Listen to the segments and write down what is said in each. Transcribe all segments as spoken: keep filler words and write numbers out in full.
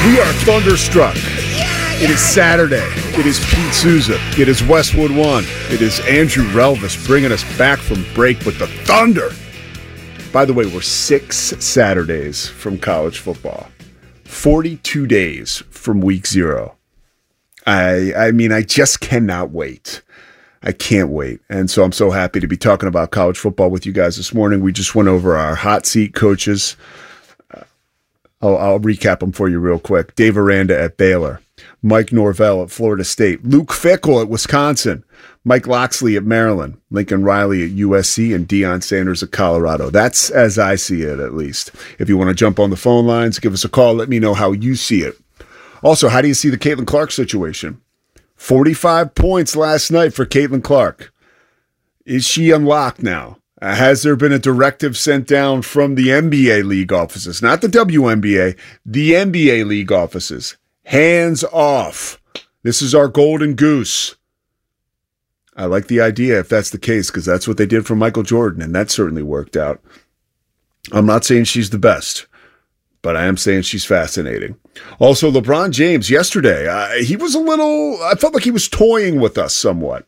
We are thunderstruck. It is Saturday. It is Pete Souza. It is Westwood One. It is Andrew Relvis bringing us back from break with the thunder. By the way, we're six Saturdays from college football. forty-two days from week zero. I I mean, I just cannot wait. I can't wait. And so I'm so happy to be talking about college football with you guys this morning. We just went over our hot seat coaches. Uh, I'll, I'll recap them for you real quick. Dave Aranda at Baylor. Mike Norvell at Florida State. Luke Fickell at Wisconsin. Mike Locksley at Maryland. Lincoln Riley at U S C. And Deion Sanders at Colorado. That's as I see it, at least. If you want to jump on the phone lines, give us a call. Let me know how you see it. Also, how do you see the Caitlin Clark situation? forty-five points last night for Caitlin Clark. Is she unlocked now? Uh, has there been a directive sent down from the N B A league offices? Not the W N B A, the N B A league offices. Hands off. This is our golden goose. I like the idea if that's the case, because that's what they did for Michael Jordan, and that certainly worked out. I'm not saying she's the best, but I am saying she's fascinating. Also, LeBron James yesterday, uh, he was a little, I felt like he was toying with us somewhat.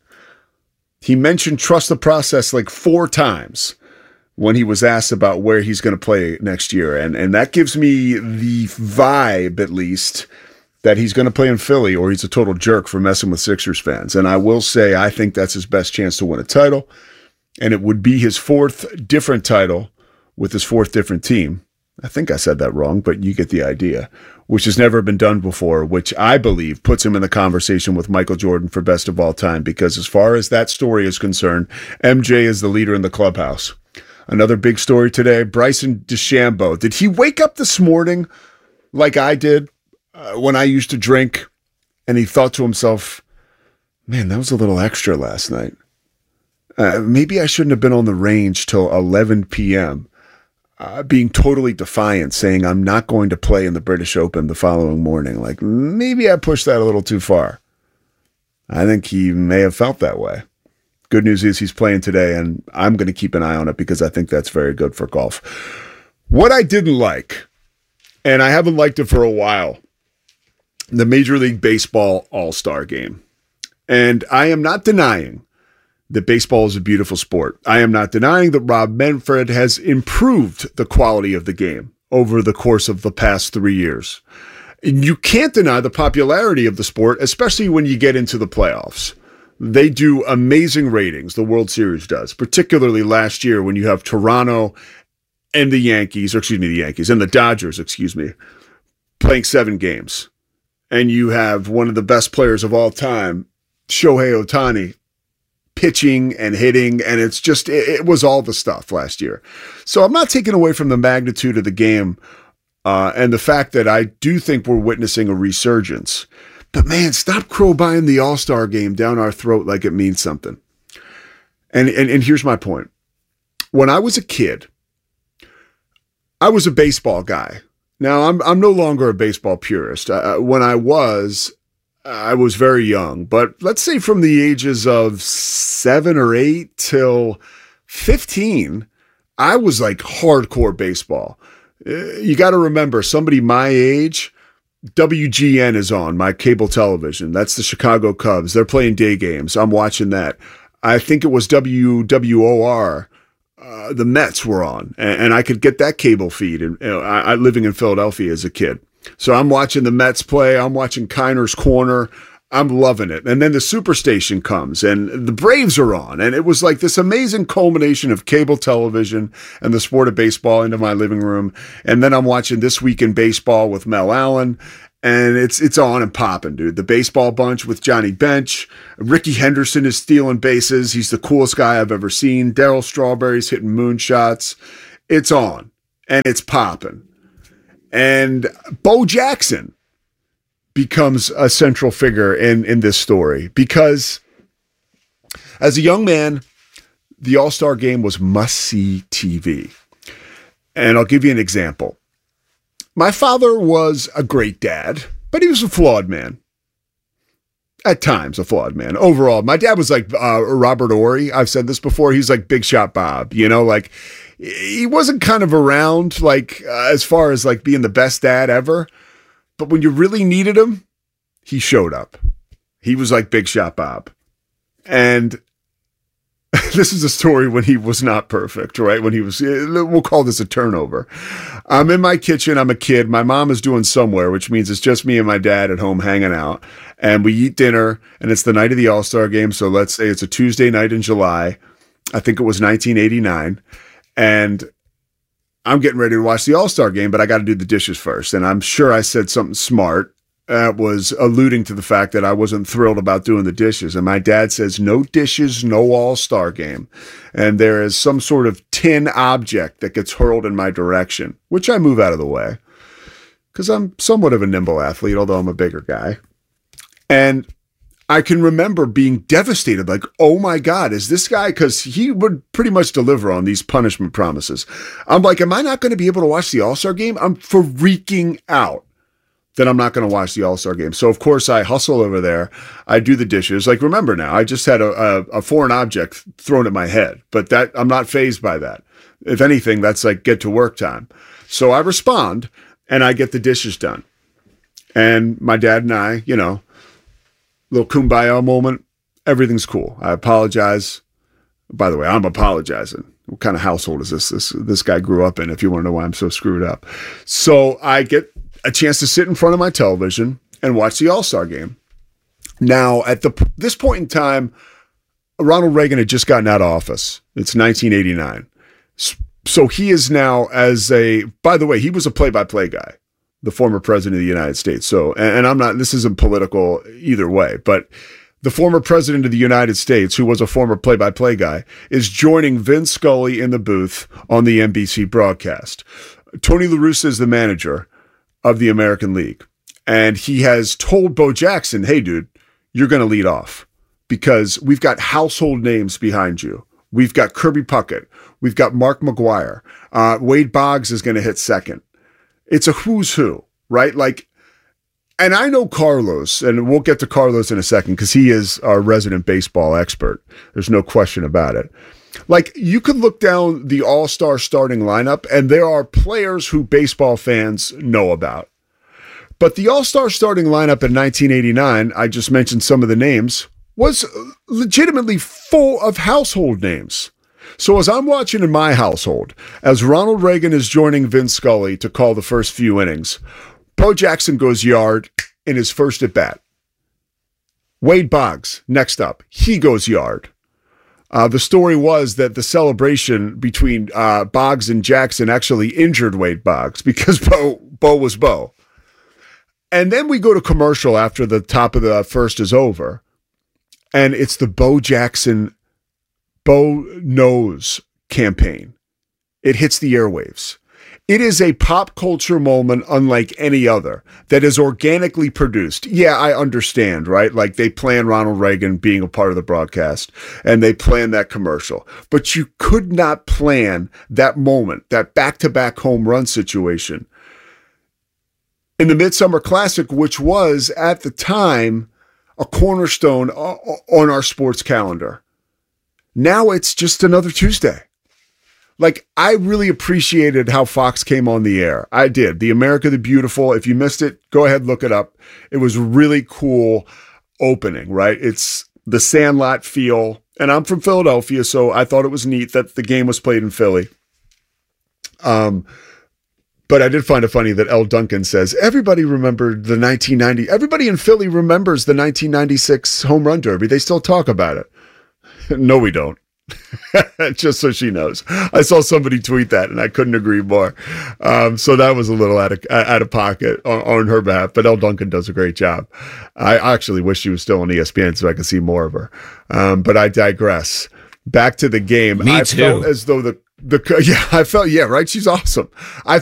He mentioned trust the process like four times when he was asked about where he's going to play next year. And, and that gives me the vibe, at least, that he's going to play in Philly, or he's a total jerk for messing with Sixers fans. And I will say, I think that's his best chance to win a title. And it would be his fourth different title with his fourth different team. I think I said that wrong, but you get the idea, which has never been done before, which I believe puts him in the conversation with Michael Jordan for best of all time, because as far as that story is concerned, M J is the leader in the clubhouse. Another big story today, Bryson DeChambeau. Did he wake up this morning like I did uh, when I used to drink, and he thought to himself, man, that was a little extra last night. Uh, maybe I shouldn't have been on the range till eleven p.m., Uh, being totally defiant, saying I'm not going to play in the British Open the following morning. Like, maybe I pushed that a little too far. I think he may have felt that way. Good news is he's playing today, and I'm going to keep an eye on it because I think that's very good for golf. What I didn't like, and I haven't liked it for a while, the Major League Baseball All-Star Game. And I am not denying that baseball is a beautiful sport. I am not denying that Rob Manfred has improved the quality of the game over the course of the past three years. And you can't deny the popularity of the sport, especially when you get into the playoffs. They do amazing ratings, the World Series does, particularly last year when you have Toronto and the Yankees, or excuse me, the Yankees, and the Dodgers, excuse me, playing seven games. And you have one of the best players of all time, Shohei Ohtani, pitching and hitting, and it's just, it, it was all the stuff last year. So I'm not taking away from the magnitude of the game uh, and the fact that I do think we're witnessing a resurgence. But man, stop crowbarring the All-Star Game down our throat like it means something. And, and, and here's my point. When I was a kid, I was a baseball guy. Now, I'm, I'm no longer a baseball purist. Uh, when I was, I was very young, but let's say from the ages of seven or eight till fifteen, I was like hardcore baseball. You got to remember, somebody my age, W G N is on my cable television. That's the Chicago Cubs. They're playing day games. I'm watching that. I think it was W W O R. Uh, the Mets were on, and, and I could get that cable feed. And you know, I, I living in Philadelphia as a kid. So I'm watching the Mets play. I'm watching Kiner's Corner. I'm loving it. And then the Superstation comes and the Braves are on. And it was like this amazing culmination of cable television and the sport of baseball into my living room. And then I'm watching This Week in Baseball with Mel Allen. And it's it's on and popping, dude. The Baseball Bunch with Johnny Bench. Ricky Henderson is stealing bases. He's the coolest guy I've ever seen. Darryl Strawberry's hitting moonshots. It's on. And it's popping. And Bo Jackson becomes a central figure in, in this story because as a young man, the All-Star Game was must-see T V. And I'll give you an example. My father was a great dad, but he was a flawed man. At times, a flawed man. Overall, my dad was like uh, Robert Horry. I've said this before. He's like Big Shot Bob, you know, like he wasn't kind of around like uh, as far as like being the best dad ever, But when you really needed him, he showed up. He was like Big Shot Bob. And this is a story when he was not perfect, right? When he was, we'll call this a turnover. I'm in my kitchen. I'm a kid. My mom is doing somewhere, which means it's just me and my dad at home hanging out. And we eat dinner, and it's the night of the All-Star game. So let's say it's a Tuesday night in July. I think it was nineteen eighty-nine. And I'm getting ready to watch the All-Star game, but I got to do the dishes first. And I'm sure I said something smart that was alluding to the fact that I wasn't thrilled about doing the dishes. And my dad says, no dishes, no All-Star game. And there is some sort of tin object that gets hurled in my direction, which I move out of the way because I'm somewhat of a nimble athlete, although I'm a bigger guy. And I can remember being devastated, like, oh my God, is this guy? Because he would pretty much deliver on these punishment promises. I'm like, am I not going to be able to watch the All-Star game? I'm freaking out that I'm not going to watch the All-Star game. So, of course, I hustle over there. I do the dishes. Like, remember now, I just had a, a, a foreign object thrown at my head, but that I'm not fazed by that. If anything, that's like get to work time. So I respond, and I get the dishes done. And my dad and I, you know, little kumbaya moment. Everything's cool. I apologize. By the way, I'm apologizing. What kind of household is this? This this guy grew up in, if you want to know why I'm so screwed up. So I get a chance to sit in front of my television and watch the All-Star game. Now, at the this point in time, Ronald Reagan had just gotten out of office. It's nineteen eighty-nine. So he is now as a, by the way, he was a play-by-play guy, the former president of the United States. So, and I'm not, this isn't political either way, but the former president of the United States, who was a former play-by-play guy, is joining Vin Scully in the booth on the N B C broadcast. Tony La Russa is the manager of the American League. And he has told Bo Jackson, hey, dude, you're going to lead off because we've got household names behind you. We've got Kirby Puckett. We've got Mark McGwire. Uh, Wade Boggs is going to hit second. It's a who's who, right? Like, and I know Carlos, and we'll get to Carlos in a second because he is our resident baseball expert. There's no question about it. Like, you could look down the all-star starting lineup, and there are players who baseball fans know about. But the all-star starting lineup in nineteen eighty-nine, I just mentioned some of the names, was legitimately full of household names. So as I'm watching in my household, as Ronald Reagan is joining Vin Scully to call the first few innings, Bo Jackson goes yard in his first at-bat. Wade Boggs, next up, he goes yard. Uh, the story was that the celebration between uh, Boggs and Jackson actually injured Wade Boggs because Bo, Bo was Bo. And then we go to commercial after the top of the first is over. And it's the Bo Jackson Bo Knows campaign. It hits the airwaves. It is a pop culture moment unlike any other that is organically produced. Yeah, I understand, right? Like they plan Ronald Reagan being a part of the broadcast and they plan that commercial. But you could not plan that moment, that back-to-back home run situation in the Midsummer Classic, which was at the time a cornerstone on our sports calendar. Now it's just another Tuesday. Like, I really appreciated how Fox came on the air. I did. The America the Beautiful. If you missed it, go ahead, look it up. It was really cool opening, right? It's the Sandlot feel. And I'm from Philadelphia, so I thought it was neat that the game was played in Philly. Um, but I did find it funny that L. Duncan says, everybody remembered the nineteen ninety. Everybody in Philly remembers the nineteen ninety-six home run derby. They still talk about it. No, we don't. Just so she knows. I saw somebody tweet that and I couldn't agree more. Um, so that was a little out of out of pocket on, on her behalf, but Elle Duncan does a great job. I actually wish she was still on E S P N so I could see more of her. Um, but I digress. Back to the game. Me I too. felt as though the The yeah, I felt yeah, right. She's awesome. I